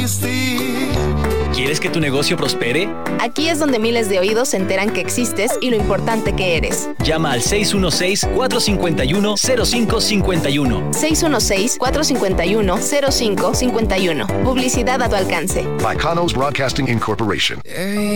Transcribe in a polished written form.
existir. ¿Quieres que tu negocio prospere? Aquí es donde miles de oídos se enteran que existes y lo importante que eres. Llama al 616-451-0551. 616-451-0551. Publicidad a tu alcance. By Kanos Broadcasting Incorporation.